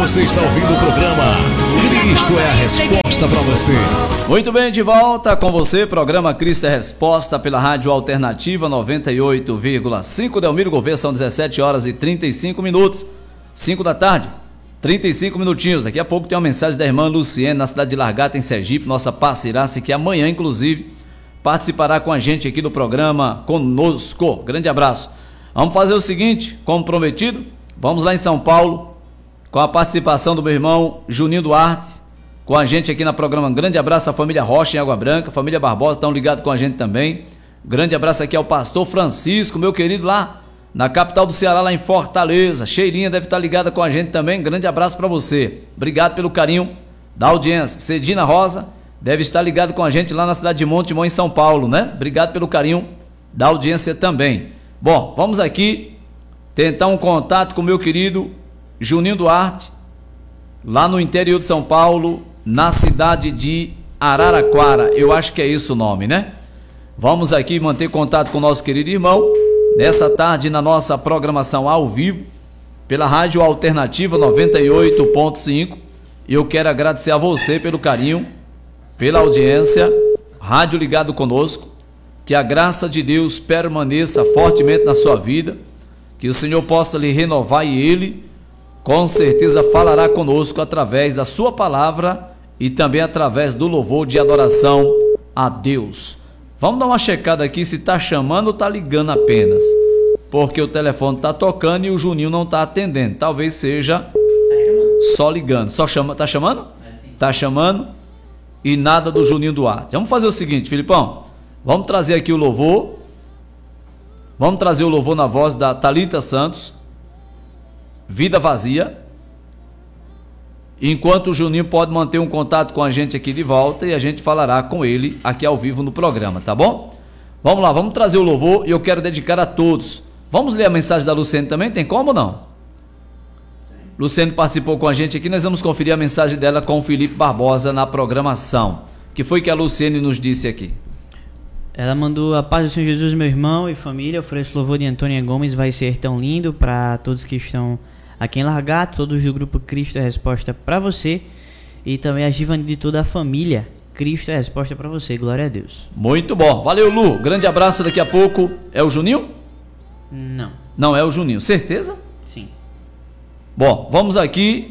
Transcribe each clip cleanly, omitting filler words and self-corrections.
Você está ouvindo o programa Cristo é a Resposta para você. Muito bem, de volta com você, programa Cristo é a Resposta pela Rádio Alternativa 98,5. Delmiro Gouveia, são 17 horas e 35 minutos. 5 da tarde, 35 minutinhos. Daqui a pouco tem uma mensagem da irmã Luciene, na cidade de Largata, em Sergipe, nossa parceiraça, que amanhã, inclusive, participará com a gente aqui do programa conosco. Grande abraço. Vamos fazer o seguinte, como prometido, vamos lá em São Paulo, com a participação do meu irmão Juninho Duarte, com a gente aqui no programa. Grande abraço à família Rocha em Água Branca, família Barbosa, estão ligados com a gente também. Grande abraço aqui ao pastor Francisco, meu querido, lá na capital do Ceará, lá em Fortaleza. Sheilinha deve estar ligada com a gente também. Grande abraço para você. Obrigado pelo carinho da audiência. Cedina Rosa deve estar ligado com a gente lá na cidade de Montemor, em São Paulo, né? Obrigado pelo carinho da audiência também. Bom, vamos aqui tentar um contato com o meu querido Juninho Duarte, lá no interior de São Paulo, na cidade de Araraquara. Eu acho que é isso o nome, né? Vamos aqui manter contato com o nosso querido irmão nessa tarde na nossa programação ao vivo pela Rádio Alternativa 98,5. Eu quero agradecer a você pelo carinho, pela audiência, rádio ligado conosco. Que a graça de Deus permaneça fortemente na sua vida, que o Senhor possa lhe renovar e Ele com certeza falará conosco através da sua palavra e também através do louvor de adoração a Deus. Vamos dar uma checada aqui se está chamando ou está ligando apenas, porque o telefone está tocando e o Juninho não está atendendo. Talvez seja só ligando. Só chama, tá chamando? Tá chamando e nada do Juninho Duarte. Vamos fazer o seguinte, Filipão, vamos trazer aqui o louvor. Vamos trazer o louvor na voz da Thalita Santos, Vida Vazia, enquanto o Juninho pode manter um contato com a gente aqui de volta e a gente falará com ele aqui ao vivo no programa, tá bom? Vamos lá, vamos trazer o louvor e eu quero dedicar a todos. Vamos ler a mensagem da Luciene também, tem como ou não? Luciene participou com a gente aqui, nós vamos conferir a mensagem dela com o Felipe Barbosa na programação. Que foi que a Luciene nos disse aqui? Ela mandou: a paz do Senhor Jesus, meu irmão e família. Ofereço o louvor de Antônia Gomes, vai ser tão lindo, para todos que estão aqui em Largato, todos do grupo Cristo é a Resposta para você, e também a Givani de toda a família. Cristo é a Resposta para você, glória a Deus. Muito bom, valeu, Lu, grande abraço. Daqui a pouco é o Juninho? Não é o Juninho, certeza? Sim. Bom, vamos aqui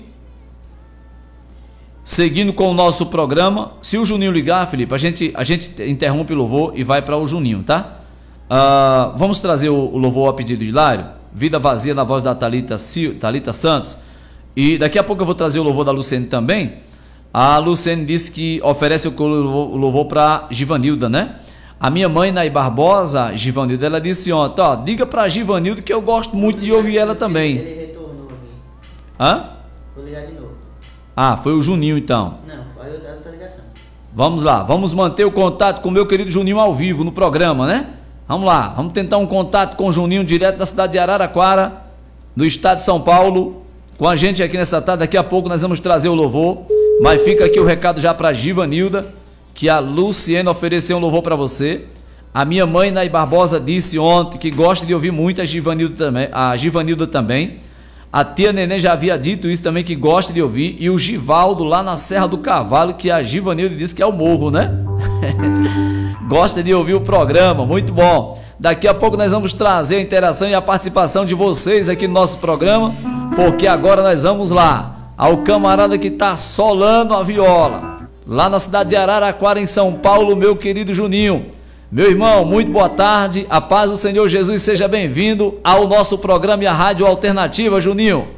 seguindo com o nosso programa. Se o Juninho ligar, Felipe, a gente interrompe o louvor e vai para o Juninho, tá? Vamos trazer o louvor a pedido de Hilário, Vida Vazia, na voz da Thalita Santos. E daqui a pouco eu vou trazer o louvor da Luciene também. A Luciene disse que oferece o louvor para Givanilda, né? A minha mãe, Nay Barbosa, Givanilda, ela disse ontem: ó, diga para Givanilda que eu gosto muito de ouvir ela também. Ele retornou aqui. Hã? Vou ligar de novo. Foi o Juninho então. Não, foi outra ligação. Vamos lá, vamos manter o contato com o meu querido Juninho ao vivo no programa, né? Vamos lá, vamos tentar um contato com o Juninho direto da cidade de Araraquara, do estado de São Paulo, com a gente aqui nessa tarde. Daqui a pouco nós vamos trazer o louvor, mas fica aqui o recado já para Givanilda, que a Luciene ofereceu um louvor para você. A minha mãe, Nay Barbosa, disse ontem que gosta de ouvir muito a Givanilda também. A tia Neném já havia dito isso também, que gosta de ouvir. E o Givaldo, lá na Serra do Cavalo, que a Givanilda disse que é o morro, né? Gosta de ouvir o programa, muito bom. Daqui a pouco nós vamos trazer a interação e a participação de vocês aqui no nosso programa, porque agora nós vamos lá ao camarada que está solando a viola, lá na cidade de Araraquara, em São Paulo, meu querido Juninho. Meu irmão, muito boa tarde, a paz do Senhor Jesus, seja bem-vindo ao nosso programa e à Rádio Alternativa, Juninho.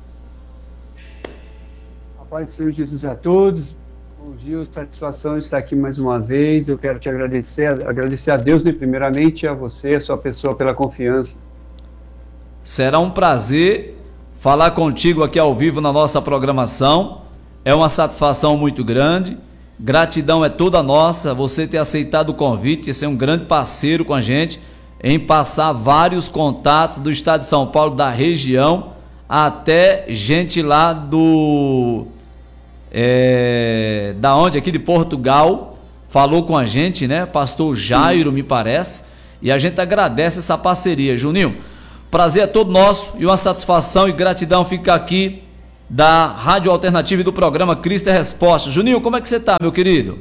A paz do Senhor Jesus a todos. Bom dia, satisfação estar aqui mais uma vez. Eu quero te agradecer a Deus, né, primeiramente, a você, a sua pessoa, pela confiança. Será um prazer falar contigo aqui ao vivo na nossa programação. É uma satisfação muito grande. Gratidão é toda nossa, você ter aceitado o convite e ser um grande parceiro com a gente em passar vários contatos do estado de São Paulo, da região, até gente lá da onde? Aqui de Portugal, falou com a gente, né? Pastor Jairo, me parece, e a gente agradece essa parceria. Juninho, prazer é todo nosso e uma satisfação e gratidão fica aqui da Rádio Alternativa e do programa Cristo é Resposta. Juninho, como é que você está, meu querido?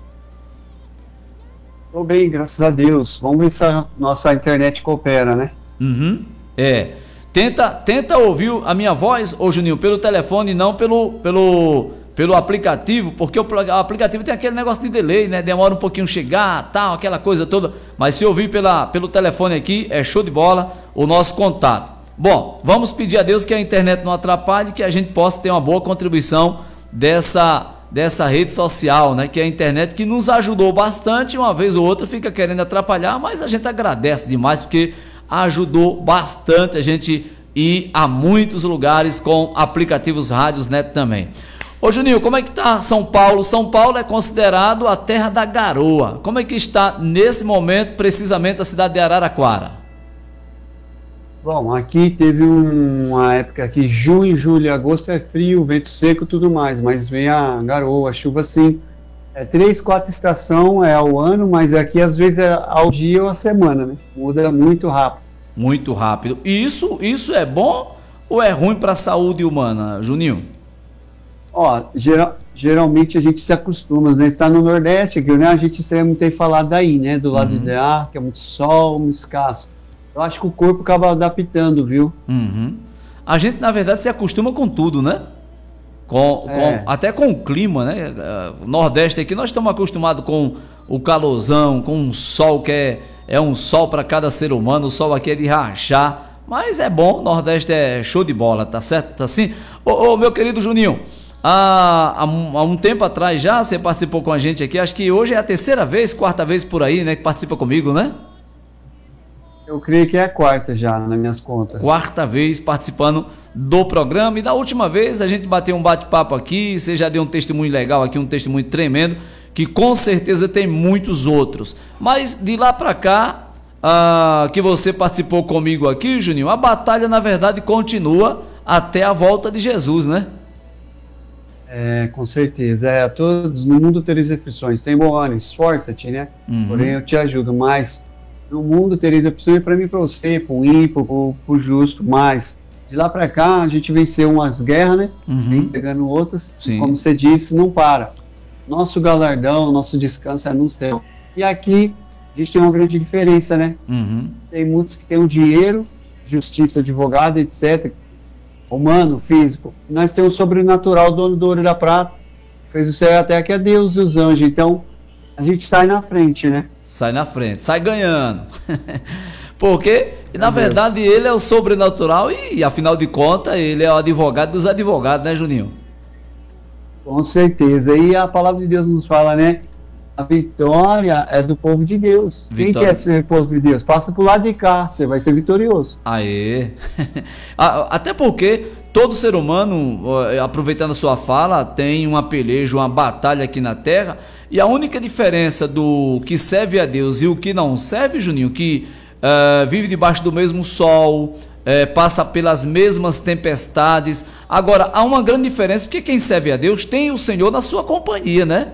Estou bem, graças a Deus. Vamos ver se a nossa internet coopera, né? Tenta ouvir a minha voz, ô Juninho, pelo telefone, não pelo aplicativo, porque o aplicativo tem aquele negócio de delay, né? Demora um pouquinho chegar, tal, aquela coisa toda. Mas se ouvir pelo telefone aqui, é show de bola o nosso contato. Bom, vamos pedir a Deus que a internet não atrapalhe, que a gente possa ter uma boa contribuição dessa rede social, né? Que é a internet, que nos ajudou bastante. Uma vez ou outra fica querendo atrapalhar, mas a gente agradece demais, porque ajudou bastante a gente ir a muitos lugares com aplicativos rádios net também. Ô Juninho, como é que está São Paulo? São Paulo é considerado a terra da garoa. Como é que está nesse momento, precisamente, a cidade de Araraquara? Bom, aqui teve uma época que junho, julho e agosto é frio, vento seco e tudo mais, mas vem a garoa, a chuva sim. 3, 4 estações ao ano, mas aqui às vezes é ao dia ou à semana, né? Muda muito rápido. Muito rápido. E isso é bom ou é ruim para a saúde humana, Juninho? Ó, geralmente a gente se acostuma, né? Está no Nordeste, aqui, né? A gente sempre tem falado daí, né? Do lado de lá, que é muito sol, muito escasso. Eu acho que o corpo acaba adaptando, viu? A gente, na verdade, se acostuma com tudo, né? Até com o clima, né? Nordeste aqui, nós estamos acostumados com o calorzão, com um sol que é um sol para cada ser humano. O sol aqui é de rachar, mas é bom. Nordeste é show de bola, tá certo? Tá assim? Ô, meu querido Juninho, há um tempo atrás já você participou com a gente aqui. Acho que hoje é a terceira vez, quarta vez por aí, né? Que participa comigo, né? Eu creio que é a quarta já, nas minhas contas. Quarta vez participando do programa. E da última vez a gente bateu um bate-papo aqui. Você já deu um testemunho legal aqui, um testemunho tremendo, que com certeza tem muitos outros. Mas de lá para cá, que você participou comigo aqui, Juninho, a batalha na verdade continua até a volta de Jesus, né? Com certeza. Todos no mundo tereis aflições. Tem bom ânimo, esforça-te, né? Porém eu te ajudo mais. No mundo tereis aflições, para mim, para você, para o ímpio, para o justo, mas de lá para cá a gente venceu umas guerras, né? Vem pegando outras. Sim. Como você disse, não para. Nosso galardão, nosso descanso é no céu. E aqui a gente tem uma grande diferença, né? Tem muitos que têm o dinheiro, justiça, advogado, etc. Humano, físico. Nós temos o sobrenatural, dono do ouro e da prata. Fez o céu até que é Deus e os anjos. Então a gente sai na frente, né? Sai na frente, sai ganhando. Porque, na verdade, ele é o sobrenatural e, afinal de contas, ele é o advogado dos advogados, né, Juninho? Com certeza. E a palavra de Deus nos fala, né? A vitória é do povo de Deus. Quem quer ser povo de Deus? Passa pro lado de cá, você vai ser vitorioso. Aê! Até porque todo ser humano, aproveitando a sua fala, tem uma peleja, uma batalha aqui na Terra. E a única diferença do que serve a Deus e o que não serve, Juninho, que vive debaixo do mesmo sol, passa pelas mesmas tempestades. Agora, há uma grande diferença, porque quem serve a Deus tem o Senhor na sua companhia, né?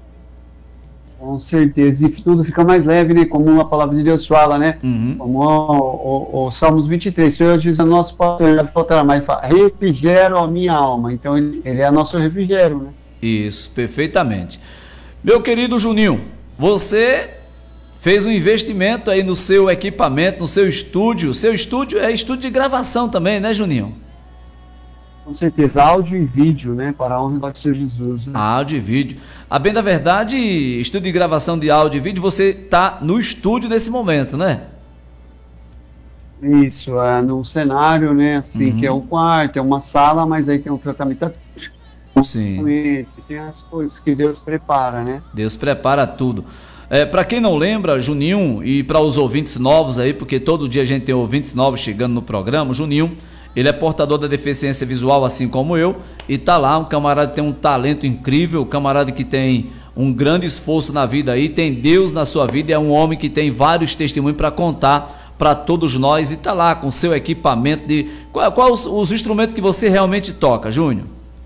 Com certeza, e tudo fica mais leve, né? Como a palavra de Deus fala, né? Como o Salmos 23, o Senhor diz a nosso pastor, já faltará mais, refrigero a minha alma. Então ele é nosso refrigério, né? Isso, perfeitamente. Meu querido Juninho, você fez um investimento aí no seu equipamento, no seu estúdio. Seu estúdio é estúdio de gravação também, né, Juninho? Com certeza, áudio e vídeo, né, para a honra do Senhor Jesus. Né? Áudio e vídeo. A bem da verdade, estúdio de gravação de áudio e vídeo, você está no estúdio nesse momento, né? Isso, num cenário, né, assim, que é um quarto, é uma sala, mas aí tem um tratamento acústico. Sim. Tem as coisas que Deus prepara, né? Deus prepara tudo. Para quem não lembra, Juninho, e para os ouvintes novos aí, porque todo dia a gente tem ouvintes novos chegando no programa, Juninho, ele é portador da deficiência visual, assim como eu, e tá lá, um camarada que tem um talento incrível, um camarada que tem um grande esforço na vida aí, tem Deus na sua vida, é um homem que tem vários testemunhos para contar para todos nós, e tá lá com seu equipamento de... Qual os instrumentos que você realmente toca, Júnior?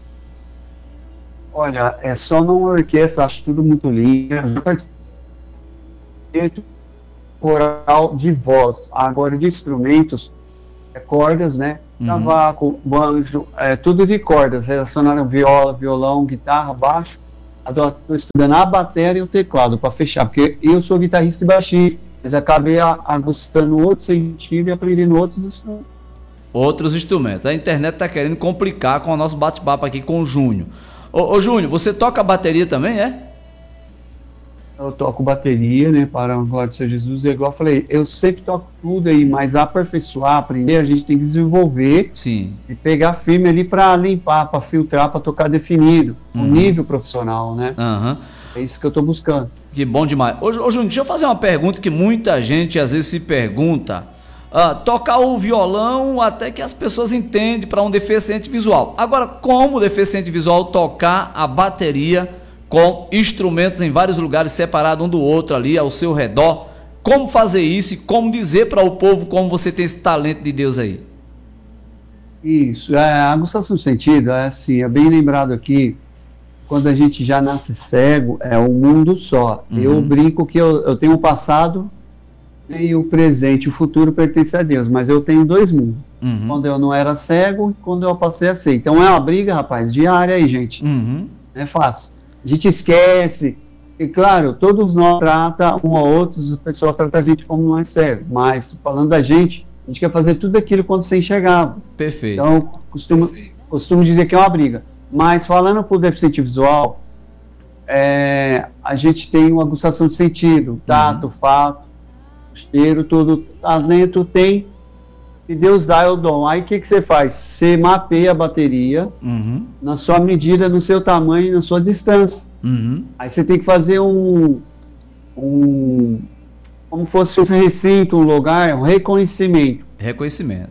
Olha, é só numa orquestra, acho tudo muito lindo. Já participei coral de voz, agora de instrumentos, cordas, né? cavaco, banjo, tudo de cordas, relacionado a viola, violão, guitarra, baixo. Estou estudando a bateria e o teclado para fechar, porque eu sou guitarrista e baixista, mas acabei gostando outro sentido e aprendendo outros instrumentos. Outros instrumentos. A internet está querendo complicar com o nosso bate-papo aqui com o Júnior. Ô Júnior, você toca bateria também, é? Eu toco bateria, né, para a glória de Senhor Jesus, e igual eu falei, eu sempre toco tudo aí, mas aperfeiçoar, aprender, a gente tem que desenvolver. Sim. E pegar firme ali para limpar, para filtrar, para tocar definido, um nível profissional, né? É isso que eu estou buscando. Que bom demais. Ô Júnior, deixa eu fazer uma pergunta que muita gente às vezes se pergunta. Tocar o violão até que as pessoas entendem para um deficiente visual. Agora, como o deficiente visual tocar a bateria com instrumentos em vários lugares separados um do outro ali ao seu redor? Como fazer isso e como dizer para o povo como você tem esse talento de Deus aí? Isso, a aguçação de sentido, assim, é bem lembrado aqui, quando a gente já nasce cego, é um mundo só. Eu brinco que eu tenho o passado e o presente, o futuro pertence a Deus, mas eu tenho dois mundos. Quando eu não era cego e quando eu passei a ser. Então é uma briga, rapaz, diária aí, gente. Não é fácil. A gente esquece. E claro, todos nós tratamos um ao outro, o pessoal trata a gente como não é cego. Mas falando da gente, a gente quer fazer tudo aquilo quando você enxergava. Perfeito. Então, costumo dizer que é uma briga. Mas falando para o deficiente visual, a gente tem uma aguçação de sentido, tato, fato, cheiro, tudo, talento tem, e Deus dá o dom. Aí o que você faz? Você mapeia a bateria na sua medida, no seu tamanho, na sua distância. Aí você tem que fazer como fosse um recinto, um lugar, um reconhecimento. Reconhecimento.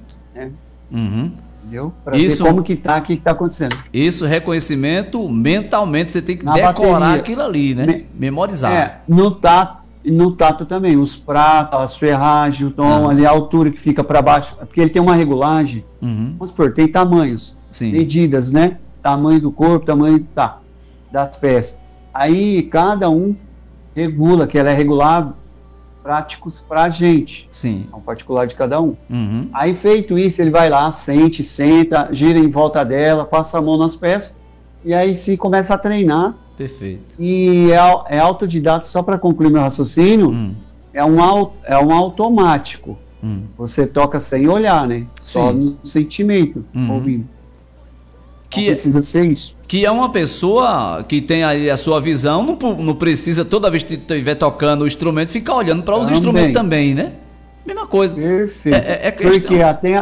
Entendeu? Para ver como que tá, o que está acontecendo. Isso, reconhecimento mentalmente, você tem que Na decorar bateria. aquilo ali, né? Memorizar. No tato também, os pratos, as ferragens, o tom, ali a altura que fica para baixo, porque ele tem uma regulagem. Vamos supor, tem tamanhos, medidas, né? Tamanho do corpo, tamanho das peças. Aí cada um regula, que ela é regulado, práticos para a gente. Sim. É um particular de cada um. Aí feito isso, ele vai lá, senta, gira em volta dela, passa a mão nas peças, e aí se começa a treinar. Perfeito. E é autodidata, só para concluir meu raciocínio, é um automático. Você toca sem olhar, né? Só no sentimento, ouvindo. Que precisa ser isso. Que é uma pessoa que tem aí a sua visão, não precisa toda vez que estiver tocando o instrumento ficar olhando para os instrumentos também, né? Mesma coisa. Perfeito. Questão. Porque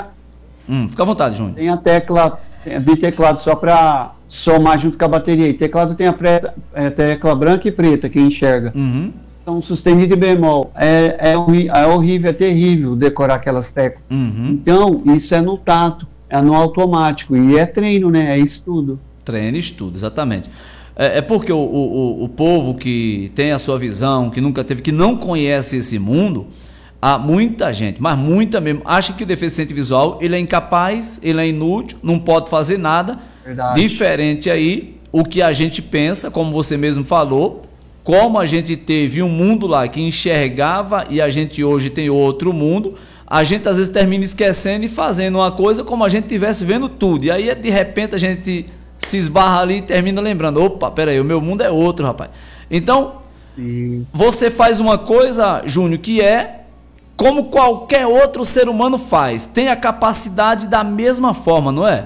fica à vontade, Júnior. Tem a tecla de teclado só para somar junto com a bateria. E teclado tem a tecla branca e preta, que enxerga. Então, sustenido e bemol. É horrível, é terrível decorar aquelas teclas. Então, isso é no tato, é no automático. E é treino, né? É estudo. Treino e estudo, exatamente. Porque o povo que tem a sua visão, que nunca teve, que não conhece esse mundo, há muita gente, mas muita mesmo, acha que o deficiente visual ele é incapaz, ele é inútil, não pode fazer nada. Verdade. Diferente aí, o que a gente pensa, como você mesmo falou, como a gente teve um mundo lá que enxergava e a gente hoje tem outro mundo, a gente às vezes termina esquecendo e fazendo uma coisa como a gente estivesse vendo tudo. E aí, de repente, a gente se esbarra ali e termina lembrando, opa, peraí, o meu mundo é outro, rapaz. Então, você faz uma coisa, Júnior, que é como qualquer outro ser humano faz, tem a capacidade da mesma forma, não é?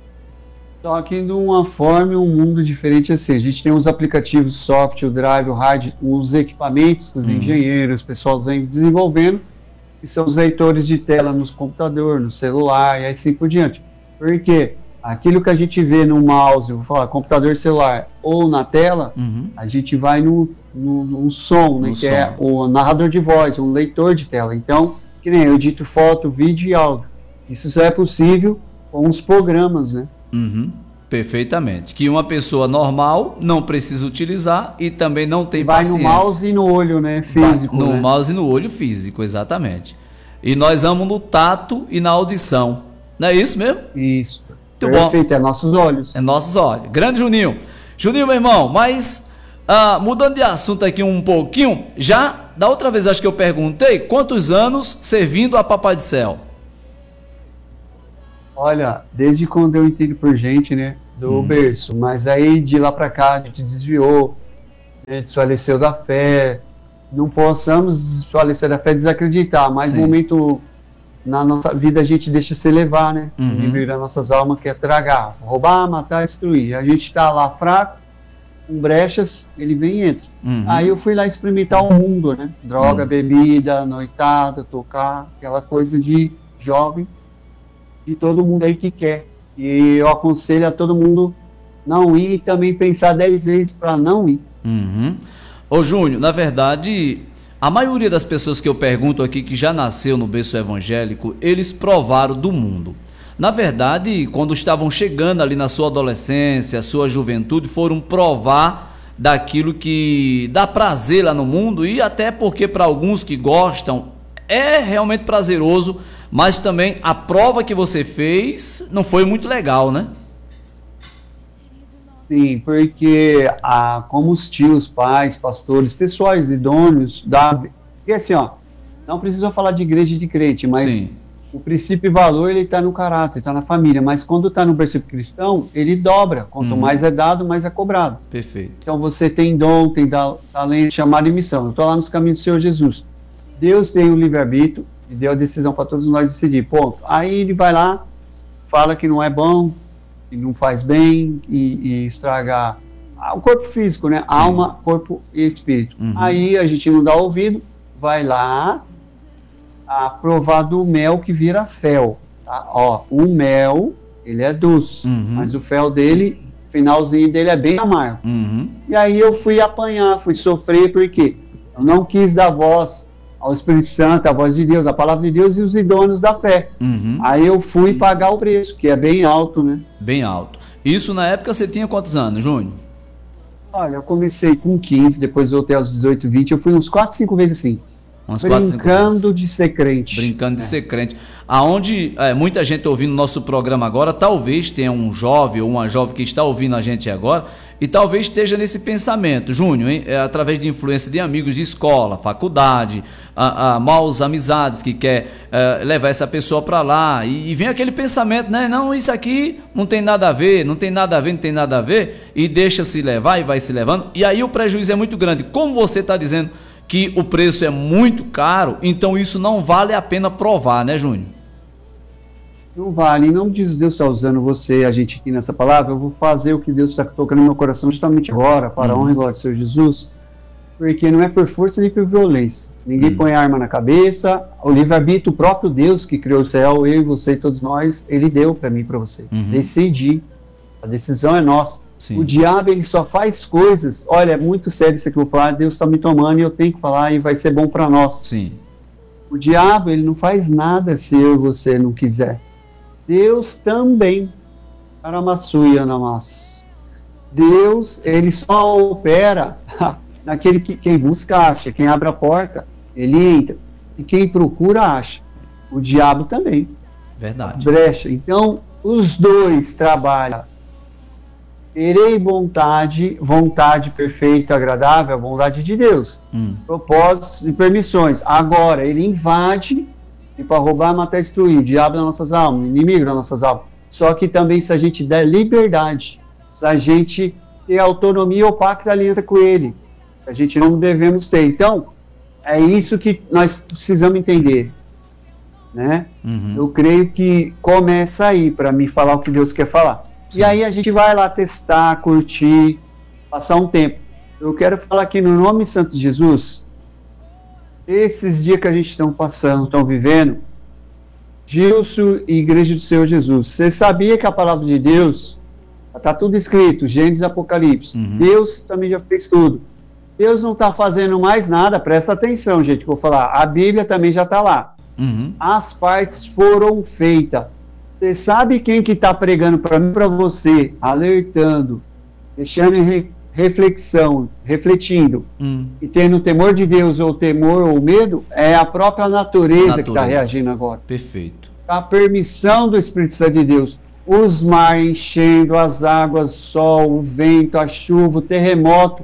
Só que de uma forma, um mundo diferente assim. A gente tem os aplicativos, software, o drive, o hard, os equipamentos que os engenheiros, o pessoal vem desenvolvendo, que são os leitores de tela nos computadores, no celular e assim por diante. Por quê? Aquilo que a gente vê no mouse, vou falar, computador celular ou na tela, a gente vai no som, né, que é o narrador de voz, um leitor de tela. Então, que nem eu edito foto, vídeo e áudio. Isso só é possível com os programas, né? Perfeitamente. Que uma pessoa normal não precisa utilizar e também não tem paciência. Vai no mouse e no olho, né? Físico. No mouse e no olho físico, exatamente. E nós vamos no tato e na audição. Não é isso mesmo? Isso. Muito perfeito, bom. É nossos olhos. É nossos olhos. Grande Juninho. Juninho, meu irmão, mas mudando de assunto aqui um pouquinho, já da outra vez acho que eu perguntei, quantos anos servindo a Papai do Céu? Olha, desde quando eu entendo por gente, né, do berço, mas aí de lá pra cá a gente desviou, né, desfaleceu da fé. Não possamos desfalecer da fé, desacreditar, mas no momento na nossa vida a gente deixa se levar, né? O inimigo das nossas almas quer tragar, roubar, matar, destruir. A gente tá lá fraco, com brechas, ele vem e entra. Aí eu fui lá experimentar o mundo, né? Droga, bebida, noitada, tocar, aquela coisa de jovem, de todo mundo aí que quer. E eu aconselho a todo mundo não ir e também pensar 10 vezes para não ir. Ô Júnior, na verdade, a maioria das pessoas que eu pergunto aqui que já nasceu no berço evangélico, eles provaram do mundo. Na verdade, quando estavam chegando ali na sua adolescência, sua juventude, foram provar daquilo que dá prazer lá no mundo, e até porque para alguns que gostam, é realmente prazeroso, mas também a prova que você fez não foi muito legal, né? Sim, porque como os tios, pais, pastores, pessoais idôneos, porque assim, ó, não precisa falar de igreja e de crente, mas o princípio e valor ele está no caráter, está na família, mas quando está no princípio cristão, ele dobra, quanto mais é dado, mais é cobrado. Perfeito. Então você tem dom, tem talento, chamado e missão. Eu estou lá nos caminhos do Senhor Jesus. Deus tem o livre-arbítrio e deu a decisão para todos nós decidir, ponto. Aí ele vai lá, fala que não é bom, e não faz bem e estraga o corpo físico, né? Alma, corpo e espírito. Aí a gente não dá ouvido, vai lá provar do mel que vira fel. Tá? Ó, o mel, ele é doce, mas o fel dele, o finalzinho dele é bem amargo. E aí eu fui apanhar, fui sofrer, porque eu não quis dar voz ao Espírito Santo, a voz de Deus, a palavra de Deus e os idôneos da fé. Aí eu fui pagar o preço, que é bem alto, né? Bem alto. Isso na época você tinha quantos anos, Júnior? Olha, eu comecei com 15, depois voltei aos 18, 20, eu fui uns 4, 5 vezes assim. Brincando de ser crente. Brincando de ser crente. Aonde muita gente ouvindo nosso programa agora, talvez tenha um jovem ou uma jovem que está ouvindo a gente agora e talvez esteja nesse pensamento, Júnior, através de influência de amigos de escola, faculdade, maus amizades que quer levar essa pessoa para lá e vem aquele pensamento, né? Não, isso aqui não tem nada a ver, não tem nada a ver, não tem nada a ver, e deixa se levar e vai se levando, e aí o prejuízo é muito grande. Como você está dizendo que o preço é muito caro, então isso não vale a pena provar, né, Júnior? Não vale. Em nome de Deus está usando você, a gente aqui nessa palavra, eu vou fazer o que Deus está tocando no meu coração justamente agora, para a honra e glória do Senhor Jesus, porque não é por força nem por violência. Ninguém põe arma na cabeça, o livre-arbítrio, o próprio Deus que criou o céu, eu e você e todos nós, ele deu para mim e para você. Decidi. A decisão é nossa. Sim. O diabo, ele só faz coisas, olha, é muito sério isso que eu vou falar, Deus está me tomando e eu tenho que falar e vai ser bom para nós. Sim. O diabo, ele não faz nada se eu e você não quiser. Deus também, Deus, ele só opera naquele que quem busca acha, quem abre a porta, ele entra, e quem procura acha. O diabo também. Verdade. Brecha. Então, os dois trabalham. Terei vontade perfeita, agradável, a vontade de Deus. Propósitos e permissões. Agora, ele invade para roubar, matar e destruir. O diabo das nossas almas, inimigo das nossas almas. Só que também se a gente der liberdade, se a gente ter autonomia ou pacto de aliança com ele, a gente não devemos ter. Então, é isso que nós precisamos entender. Né? Eu creio que começa aí para mim falar o que Deus quer falar. Sim. E aí a gente vai lá testar, curtir, passar um tempo. Eu quero falar aqui no nome santo de Jesus, esses dias que a gente está passando, estão vivendo, Gilson e Igreja do Senhor Jesus, você sabia que a palavra de Deus, está tudo escrito, Gênesis e Apocalipse, Deus também já fez tudo. Deus não está fazendo mais nada, presta atenção, gente, que eu vou falar, a Bíblia também já está lá. As partes foram feitas. Você sabe quem que está pregando para mim, para você, alertando, deixando em reflexão, refletindo, e tendo temor de Deus ou temor ou medo, é a própria natureza que está reagindo agora. Perfeito. A permissão do Espírito Santo de Deus, os mares enchendo, as águas, o sol, o vento, a chuva, o terremoto,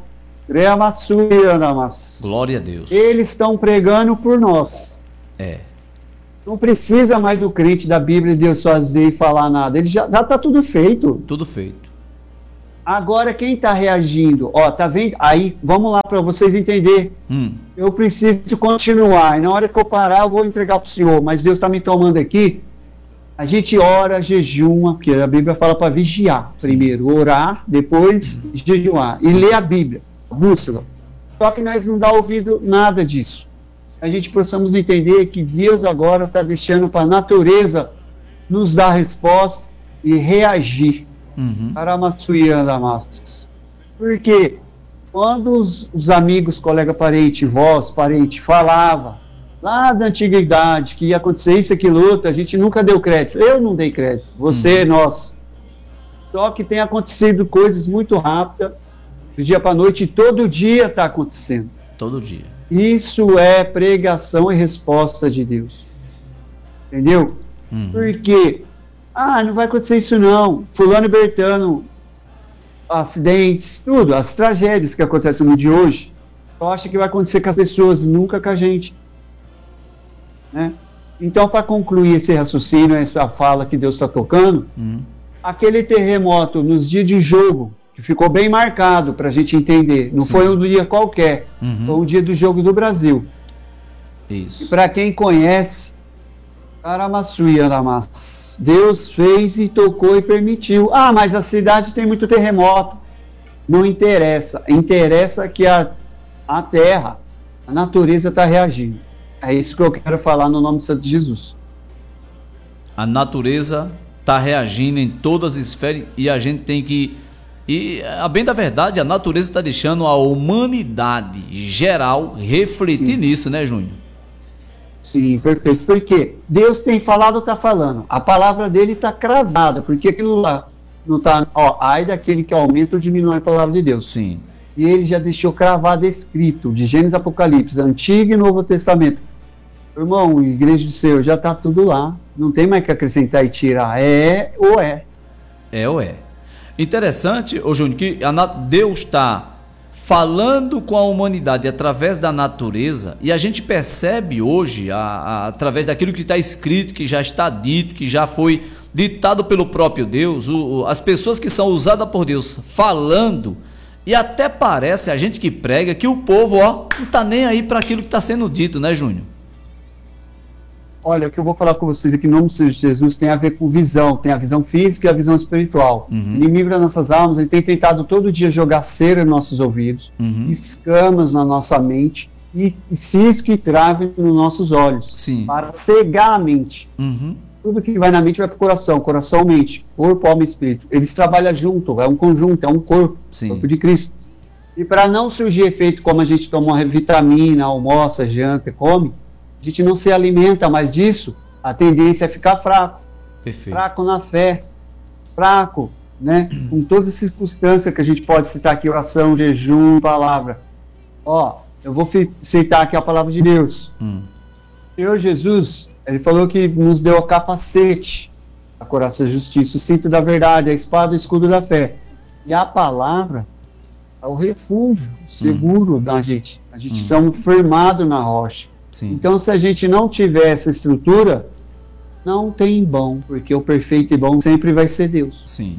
glória a Deus. Eles estão pregando por nós. Não precisa mais do crente da Bíblia de Deus fazer e falar nada. Ele já está tudo feito. Tudo feito. Agora quem está reagindo? Ó, tá vendo? Aí, vamos lá para vocês entenderem. Eu preciso continuar. E na hora que eu parar, eu vou entregar para o Senhor. Mas Deus está me tomando aqui. A gente ora, jejuma, porque a Bíblia fala para vigiar. Sim. Primeiro orar, depois jejuar. E ler a Bíblia, bússola. Só que nós não dá ouvido nada disso. A gente possamos entender que Deus agora está deixando para a natureza nos dar resposta e reagir para a maçuiana massas. Porque quando os amigos, colega, parente, vós, parente, falava lá da antiguidade que ia acontecer isso, aquilo, outro, a gente nunca deu crédito. Eu não dei crédito. Você, nós. Só que tem acontecido coisas muito rápidas, do dia para a noite, e todo dia está acontecendo. Todo dia. Isso é pregação e resposta de Deus. Entendeu? Porque, não vai acontecer isso não. Fulano e Bertano, acidentes, tudo, as tragédias que acontecem no mundo de hoje, eu acho que vai acontecer com as pessoas, nunca com a gente. Né? Então, para concluir esse raciocínio, essa fala que Deus está tocando, aquele terremoto nos dias de jogo, que ficou bem marcado para a gente entender. Não foi um dia qualquer, foi um dia do jogo do Brasil. Isso. E para quem conhece, Aramassuianamas, Deus fez e tocou e permitiu. Mas a cidade tem muito terremoto. Não interessa. Interessa que a terra, a natureza está reagindo. É isso que eu quero falar no nome de Santo Jesus. A natureza está reagindo em todas as esferas e a gente tem que... E, a bem da verdade, a natureza está deixando a humanidade geral refletir nisso, né, Júnior? Sim, perfeito. Porque Deus tem falado, está falando. A palavra dele está cravada, porque aquilo lá não está... ai daquele que aumenta ou diminui a palavra de Deus. Sim. E ele já deixou cravado escrito, de Gênesis e Apocalipse, Antigo e Novo Testamento. Irmão, igreja do Senhor, já está tudo lá. Não tem mais que acrescentar e tirar. É ou é. É ou é. Interessante, Júnior, que Deus está falando com a humanidade através da natureza, e a gente percebe hoje, através daquilo que está escrito, que já está dito, que já foi ditado pelo próprio Deus, as pessoas que são usadas por Deus falando, e até parece, a gente que prega, que o povo não está nem aí para aquilo que está sendo dito, né, Júnior? Olha, o que eu vou falar com vocês aqui, em nome de Jesus, tem a ver com visão. Tem a visão física e a visão espiritual. O inimigo das nossas almas, ele tem tentado todo dia jogar cera nos nossos ouvidos, escamas na nossa mente e cisco e trave nos nossos olhos. Sim. Para cegar a mente. Tudo que vai na mente vai para o coração. Coração, mente, corpo, alma e espírito. Eles trabalham junto, é um conjunto, é um corpo. Sim. Corpo de Cristo. E para não surgir efeito como a gente toma uma vitamina, almoça, janta, come, a gente não se alimenta mais disso, a tendência é ficar fraco. Perfeito. Fraco na fé, fraco, né? Com todas as circunstâncias que a gente pode citar aqui, oração, jejum, palavra. Eu vou citar aqui a palavra de Deus. O Senhor Jesus, ele falou que nos deu a capacete, a coraça da justiça, o cinto da verdade, a espada, o escudo da fé. E a palavra é o refúgio seguro da gente. A gente está firmado na rocha. Sim. Então, se a gente não tiver essa estrutura, não tem bom, porque o perfeito e bom sempre vai ser Deus. Sim.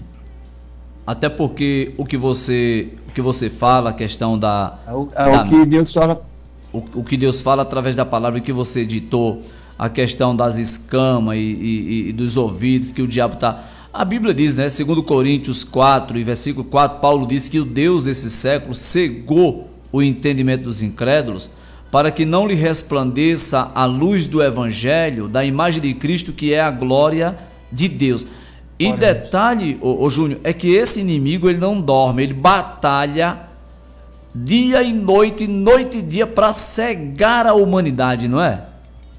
Até porque o que você fala, a questão da... o que Deus fala. O que Deus fala através da palavra que você ditou, a questão das escamas e dos ouvidos, que o diabo está... A Bíblia diz, né, segundo Coríntios 4, e versículo 4, Paulo diz que o Deus desse século cegou o entendimento dos incrédulos, para que não lhe resplandeça a luz do Evangelho, da imagem de Cristo, que é a glória de Deus. E detalhe, Júnior, é que esse inimigo, ele não dorme, ele batalha dia e noite e dia, para cegar a humanidade, não é?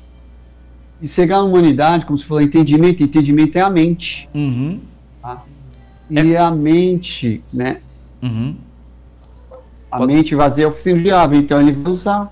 E cegar a humanidade, como você falou, entendimento é a mente. Tá? E a mente, né? A mente vazia é a oficina do diabo, então ele vai usar.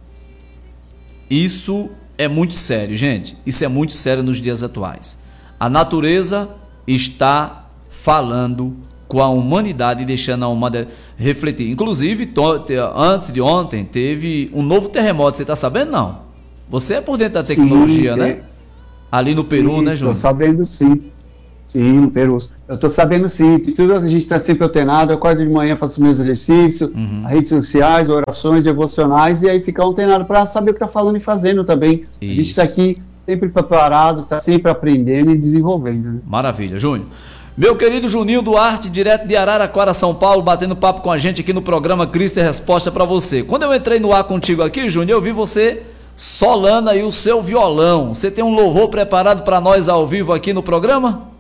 Isso é muito sério, gente. Isso é muito sério nos dias atuais. A natureza está falando com a humanidade e deixando a humanidade refletir. Inclusive, antes de ontem, teve um novo terremoto. Você está sabendo, não? Você é por dentro da tecnologia, sim, né? Ali no Peru, né, Júnior? Estou sabendo sim. Sim, no Peru. Eu estou sabendo sim. E tudo a gente está sempre antenado. Eu acordo de manhã, faço meus exercícios, as redes sociais, orações, devocionais, e aí fica antenado para saber o que está falando e fazendo também. Isso. A gente está aqui sempre preparado, está sempre aprendendo e desenvolvendo. Né? Maravilha, Júnior. Meu querido Juninho Duarte, direto de Araraquara, São Paulo, batendo papo com a gente aqui no programa Cristo é Resposta para você. Quando eu entrei no ar contigo aqui, Júnior, eu vi você solando aí o seu violão. Você tem um louvor preparado para nós ao vivo aqui no programa?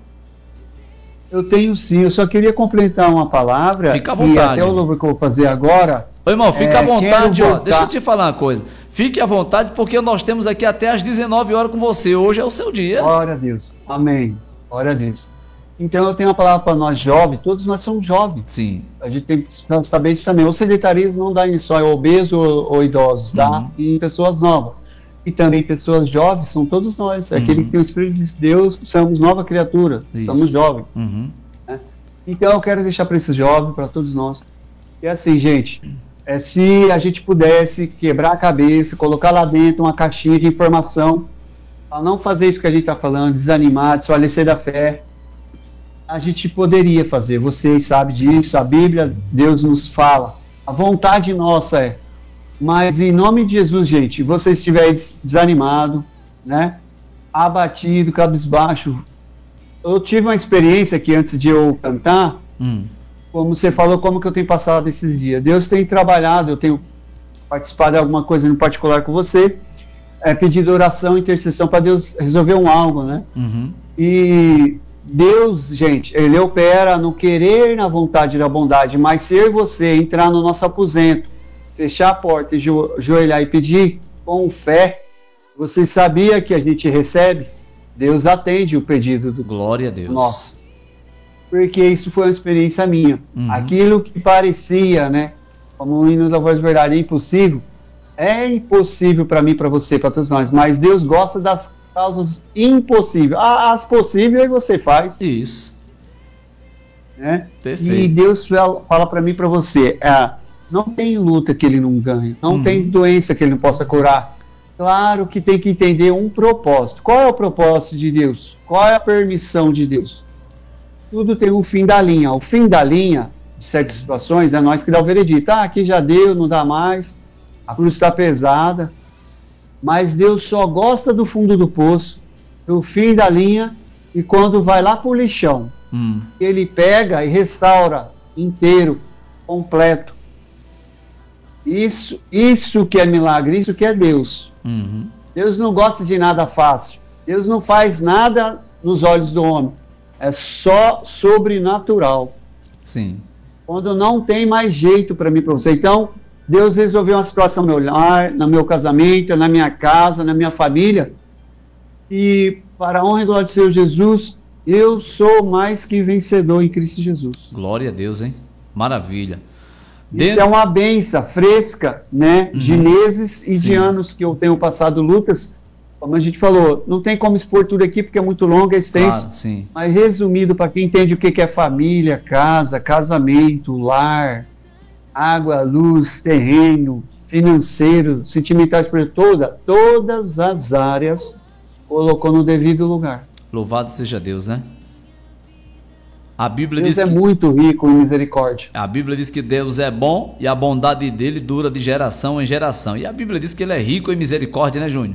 Eu tenho sim, eu só queria complementar uma palavra. Fica à vontade. E até o louvor que eu vou fazer agora. Ô, irmão, fica à vontade, ó. Deixa eu te falar uma coisa. Fique à vontade, porque nós temos aqui até às 19 horas com você. Hoje é o seu dia. Glória a Deus. Amém. Glória a Deus. Então eu tenho uma palavra para nós jovens, todos nós somos jovens. Sim. A gente tem que saber isso também. O sedentarismo não dá em só obesos ou idosos, dá em pessoas novas. E também pessoas jovens, são todos nós. Aquele que tem o Espírito de Deus, somos nova criatura, somos jovens. Né? Então eu quero deixar para esses jovens, para todos nós, que é assim, gente, se a gente pudesse quebrar a cabeça, colocar lá dentro uma caixinha de informação, para não fazer isso que a gente está falando, desanimar, desfalecer da fé, a gente poderia fazer. Vocês sabem disso, a Bíblia, Deus nos fala. A vontade nossa é. Mas em nome de Jesus, gente, você estiver desanimado, né, abatido, cabisbaixo. Eu tive uma experiência aqui antes de eu cantar, como você falou, como que eu tenho passado esses dias. Deus tem trabalhado, eu tenho participado de alguma coisa em particular com você, pedido oração, intercessão para Deus resolver algo, né? E Deus, gente, Ele opera no querer, na vontade e na bondade, mas ser você entrar no nosso aposento, fechar a porta e joelhar e pedir com fé, você sabia que a gente recebe? Deus atende o pedido do Glória a Deus. Nosso. Porque isso foi uma experiência minha. Aquilo que parecia, né, como o hino da voz verdade, é impossível para mim, para você, para todos nós, mas Deus gosta das causas impossíveis. As possíveis aí você faz. Isso. Né? Perfeito. E Deus fala para mim e para você, não tem luta que Ele não ganhe, não tem doença que Ele não possa curar. Claro que tem que entender um propósito. Qual é o propósito de Deus? Qual é a permissão de Deus? Tudo tem um fim da linha. O fim da linha, de certas situações, é nós que dá o veredito. Aqui já deu, não dá mais, a cruz está pesada. Mas Deus só gosta do fundo do poço, do fim da linha, e quando vai lá para o lixão, Ele pega e restaura inteiro, completo. Isso que é milagre, isso que é Deus. Deus não gosta de nada fácil. Deus não faz nada nos olhos do homem. É só sobrenatural. Sim. Quando não tem mais jeito para mim, para você. Então, Deus resolveu uma situação no meu lar, no meu casamento, na minha casa, na minha família. E para a honra e glória do Senhor Jesus, eu sou mais que vencedor em Cristo Jesus. Glória a Deus, hein? Maravilha. Isso é uma benção fresca, né? De meses e de anos que eu tenho passado lutas. Como a gente falou, não tem como expor tudo aqui porque é muito longo, é extenso. Claro, sim. Mas resumido, para quem entende o que é família, casa, casamento, lar, água, luz, terreno, financeiro, sentimental, espiritual, todas as áreas colocou no devido lugar. Louvado seja Deus, né? A Bíblia Deus diz que muito rico em misericórdia. A Bíblia diz que Deus é bom e a bondade dele dura de geração em geração. E a Bíblia diz que ele é rico em misericórdia, né, Júnior?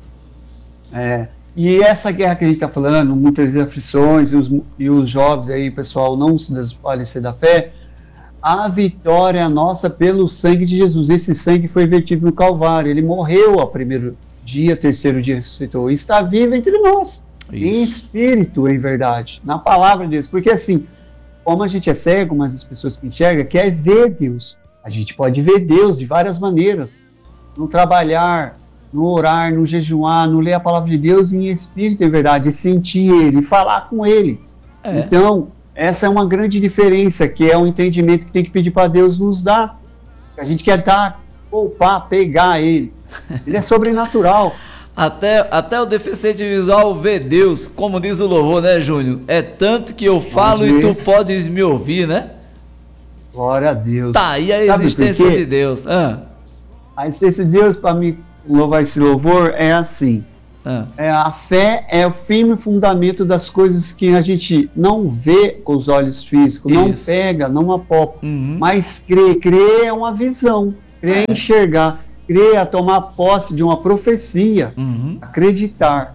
E essa guerra que a gente está falando, muitas aflições e os jovens aí, pessoal, não se desfalecer da fé, a vitória é nossa pelo sangue de Jesus. Esse sangue foi vertido no Calvário. Ele morreu ao primeiro dia, terceiro dia ressuscitou. E está vivo entre nós. Isso. Em espírito, em verdade. Na palavra de Deus. Porque assim, como a gente é cego, mas as pessoas que enxergam querem ver Deus. A gente pode ver Deus de várias maneiras. No trabalhar, no orar, no jejuar, no ler a palavra de Deus em espírito, em verdade. Sentir Ele, falar com Ele. Então, essa é uma grande diferença, que é um entendimento que tem que pedir para Deus nos dar. A gente quer dar, poupar, pegar Ele. Ele é sobrenatural. Até o deficiente visual vê Deus, como diz o louvor, né, Júnior? É tanto que eu falo e tu podes me ouvir, né? Glória a Deus. Tá aí a existência de Deus. A existência de Deus, para mim louvar esse louvor, é assim. A fé é o firme fundamento das coisas que a gente não vê com os olhos físicos, não pega, não apalpa, mas crer é uma visão, crer é enxergar, crer é tomar posse de uma profecia, acreditar.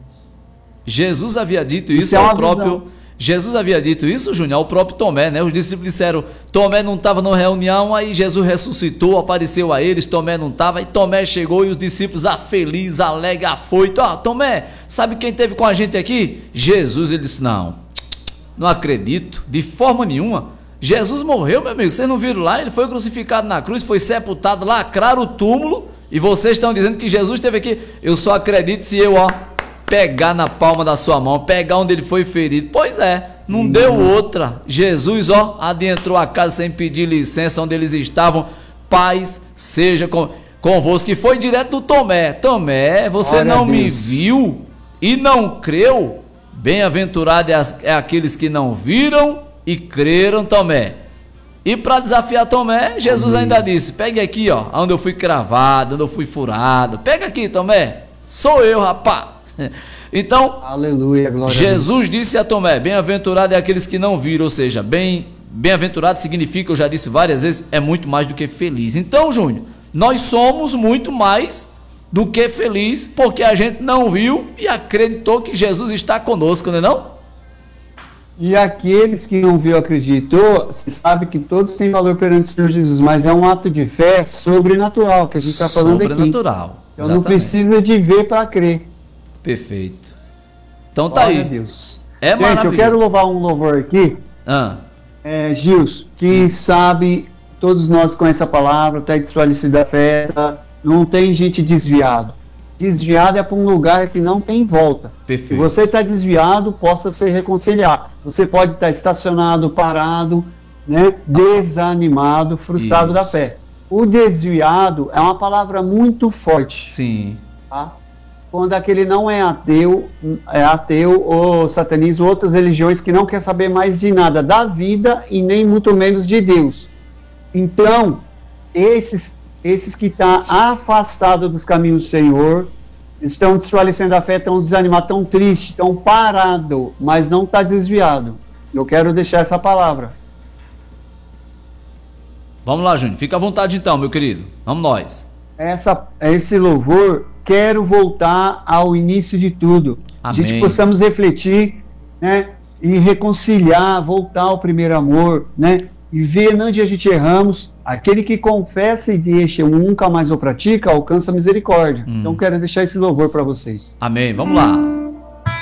Jesus havia dito isso ao próprio... Jesus havia dito isso, Júnior, ao próprio Tomé, né? Os discípulos disseram, Tomé não estava numa reunião, aí Jesus ressuscitou, apareceu a eles, Tomé não estava, aí Tomé chegou e os discípulos, feliz, alegre, afoito, Tomé, sabe quem esteve com a gente aqui? Jesus. Ele disse, não acredito, de forma nenhuma. Jesus morreu, meu amigo, vocês não viram lá? Ele foi crucificado na cruz, foi sepultado, lacraram o túmulo, e vocês estão dizendo que Jesus esteve aqui. Eu só acredito se eu, pegar na palma da sua mão, pegar onde ele foi ferido. Pois é, não deu outra. Jesus, adentrou a casa sem pedir licença onde eles estavam. Paz seja convosco. Que foi direto do Tomé. Tomé, você Glória não me viu e não creu? Bem-aventurado é aqueles que não viram e creram, Tomé. E para desafiar Tomé, Jesus ainda disse, pegue aqui, onde eu fui cravado, onde eu fui furado. Pega aqui, Tomé. Sou eu, rapaz. Então, aleluia, glória Jesus disse a Tomé, bem-aventurado é aqueles que não viram, ou seja, bem-aventurado significa, eu já disse várias vezes, é muito mais do que feliz. Então, Júnior, nós somos muito mais do que feliz, porque a gente não viu e acreditou que Jesus está conosco, não é não? E aqueles que não viu, acreditou, se sabe que todos têm valor perante o Senhor Jesus, mas é um ato de fé sobrenatural, que a gente está falando aqui. Sobrenatural. Então não precisa de ver para crer. Perfeito. Então tá aí. Deus. É gente, maravilhoso. eu quero louvar um louvor aqui. Gilson, quem sabe, todos nós com essa palavra, está desfalecido da fé, não tem gente desviado. Desviado é para um lugar que não tem volta. Perfeito. Se você está desviado, possa se reconciliar. Você pode estar estacionado, parado, né, desanimado, frustrado da fé. O desviado é uma palavra muito forte. Sim. Tá? Quando aquele não é ateu ou satanismo, outras religiões que não quer saber mais de nada da vida e nem muito menos de Deus. Então, esses que estão afastados dos caminhos do Senhor, estão desfalecendo a fé, estão desanimados, estão tristes, estão parados, mas não está desviado. Eu quero deixar essa palavra. Vamos lá, Júnior. Fica à vontade então, meu querido. Vamos nós. Esse louvor, quero voltar ao início de tudo. Amém. A gente possamos refletir, né, e reconciliar, voltar ao primeiro amor, né, e ver onde a gente erramos. Aquele que confessa e deixa, nunca mais o pratica, alcança a misericórdia. Então quero deixar esse louvor para vocês. Amém. Vamos lá.